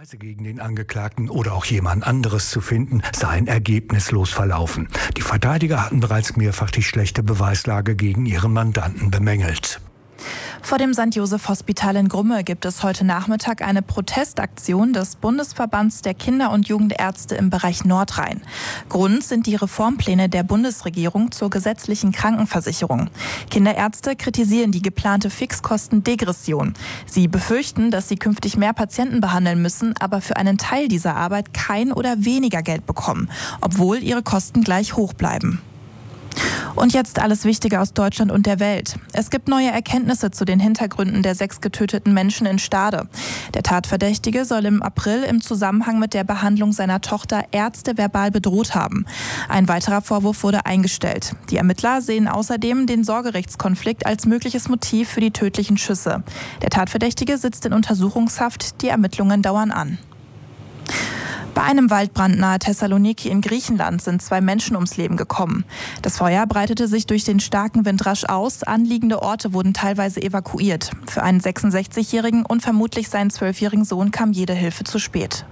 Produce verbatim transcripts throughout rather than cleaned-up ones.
Beweise gegen den Angeklagten oder auch jemand anderes zu finden, seien ergebnislos verlaufen. Die Verteidiger hatten bereits mehrfach die schlechte Beweislage gegen ihren Mandanten bemängelt. Vor dem Sankt Joseph Hospital in Grumme gibt es heute Nachmittag eine Protestaktion des Bundesverbands der Kinder- und Jugendärzte im Bereich Nordrhein. Grund sind die Reformpläne der Bundesregierung zur gesetzlichen Krankenversicherung. Kinderärzte kritisieren die geplante Fixkostendegression. Sie befürchten, dass sie künftig mehr Patienten behandeln müssen, aber für einen Teil dieser Arbeit kein oder weniger Geld bekommen, obwohl ihre Kosten gleich hoch bleiben. Und jetzt alles Wichtige aus Deutschland und der Welt. Es gibt neue Erkenntnisse zu den Hintergründen der sechs getöteten Menschen in Stade. Der Tatverdächtige soll im April im Zusammenhang mit der Behandlung seiner Tochter Ärzte verbal bedroht haben. Ein weiterer Vorwurf wurde eingestellt. Die Ermittler sehen außerdem den Sorgerechtskonflikt als mögliches Motiv für die tödlichen Schüsse. Der Tatverdächtige sitzt in Untersuchungshaft. Die Ermittlungen dauern an. Bei einem Waldbrand nahe Thessaloniki in Griechenland sind zwei Menschen ums Leben gekommen. Das Feuer breitete sich durch den starken Wind rasch aus. Anliegende Orte wurden teilweise evakuiert. Für einen sechsundsechzigjährigen und vermutlich seinen zwölfjährigen Sohn kam jede Hilfe zu spät.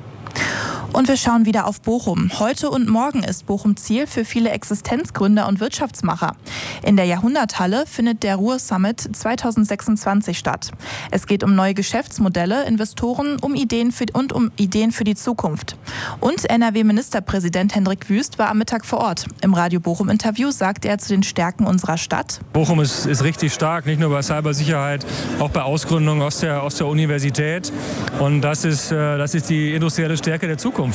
Und wir schauen wieder auf Bochum. Heute und morgen ist Bochum Ziel für viele Existenzgründer und Wirtschaftsmacher. In der Jahrhunderthalle findet der Ruhr-Summit zweitausendsechsundzwanzig statt. Es geht um neue Geschäftsmodelle, Investoren um Ideen für, und um Ideen für die Zukunft. Und N R W-Ministerpräsident Hendrik Wüst war am Mittag vor Ort. Im Radio Bochum-Interview sagte er zu den Stärken unserer Stadt: Bochum ist, ist richtig stark, nicht nur bei Cybersicherheit, auch bei Ausgründungen aus der, aus der Universität. Und das ist, äh, das ist die industrielle Stärke der Zukunft.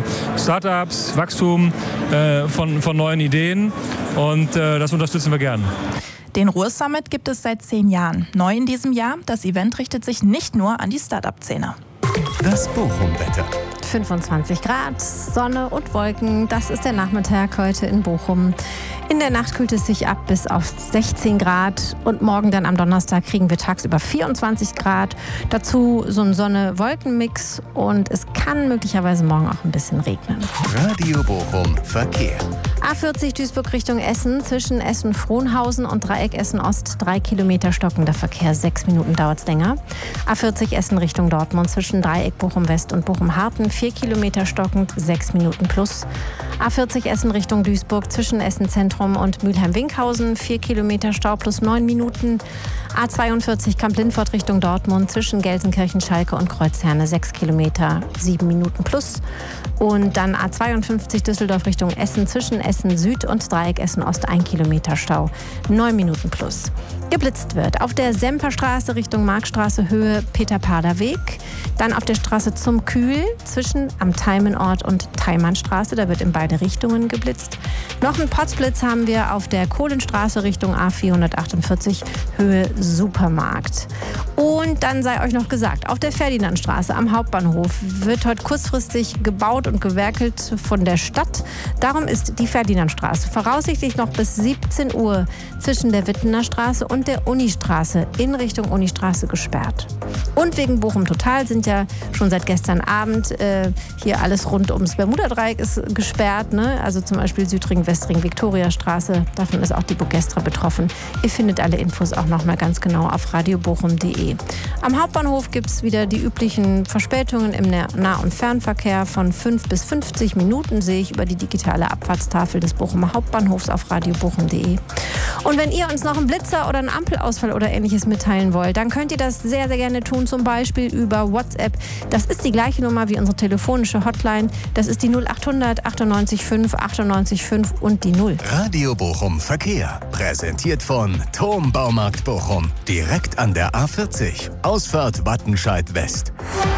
Startups, Wachstum äh, von, von neuen Ideen, und äh, das unterstützen wir gern. Den Ruhr-Summit gibt es seit zehn Jahren. Neu in diesem Jahr, das Event richtet sich nicht nur an die Start-up-Szene. Das Bochum-Wetter. fünfundzwanzig Grad, Sonne und Wolken. Das ist der Nachmittag heute in Bochum. In der Nacht kühlt es sich ab bis auf sechzehn Grad. Und morgen dann am Donnerstag kriegen wir tagsüber vierundzwanzig Grad. Dazu so ein Sonne-Wolken-Mix. Und es kann möglicherweise morgen auch ein bisschen regnen. Radio Bochum Verkehr. A vierzig Duisburg Richtung Essen. Zwischen Essen-Frohnhausen und Dreieck Essen-Ost drei Kilometer stockender Verkehr. Sechs Minuten dauert es länger. A vierzig Essen Richtung Dortmund. Zwischen Dreieck Bochum-West und Bochum-Harten. vier Kilometer stockend, sechs Minuten plus. A vierzig Essen Richtung Duisburg. Zwischen Essen-Zentrum und Mülheim-Winkhausen. vier Kilometer Stau plus neun Minuten. A zweiundvierzig Kamp-Lindfort Richtung Dortmund. Zwischen Gelsenkirchen-Schalke und Kreuzherne. sechs Kilometer, sieben Minuten plus. Und dann A zweiundfünfzig Düsseldorf Richtung Essen. Zwischen Essen Süd und Dreieck Essen Ost. ein Kilometer Stau, neun Minuten plus. Geblitzt wird auf der Semperstraße Richtung Markstraße Höhe Peter-Pader Weg. Dann auf der Straße zum Kühl zwischen am Teimenort und Teimannstraße. Da wird in beide Richtungen geblitzt. Noch einen Potzblitz haben wir auf der Kohlenstraße Richtung A vierhundertachtundvierzig Höhe Supermarkt. Und dann sei euch noch gesagt, auf der Ferdinandstraße am Hauptbahnhof wird heute kurzfristig gebaut und gewerkelt von der Stadt. Darum ist die Ferdinandstraße voraussichtlich noch bis siebzehn Uhr zwischen der Wittener Straße und der Unistraße in Richtung Unistraße gesperrt. Und wegen Bochum Total sind ja schon seit gestern Abend äh, hier alles rund ums Bermuda-Dreieck ist gesperrt. Ne? Also zum Beispiel Südring, Westring, Viktoriastraße. Davon ist auch die Bogestra betroffen. Ihr findet alle Infos auch noch mal ganz genau auf radiobochum punkt de. Am Hauptbahnhof gibt es wieder die üblichen Verspätungen im Nah- und Fernverkehr. Von fünf bis fünfzig Minuten sehe ich über die digitale Abfahrtstafel des Bochumer Hauptbahnhofs auf radiobochum punkt de. Und wenn ihr uns noch einen Blitzer oder einen Ampelausfall oder Ähnliches mitteilen wollt, dann könnt ihr das sehr, sehr gerne tun, zum Beispiel über WhatsApp. Das ist die gleiche Nummer wie unsere telefonische Hotline. Das ist die null achthundert achtundneunzig fünf achtundneunzig fünf und die null. Radio Bochum Verkehr. Präsentiert von Thom Baumarkt Bochum. Direkt an der A vierzig. Ausfahrt Wattenscheid West.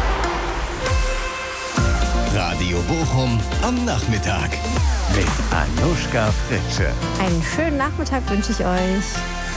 Radio Bochum am Nachmittag. Mit Anuschka Fritsche. Einen schönen Nachmittag wünsche ich euch.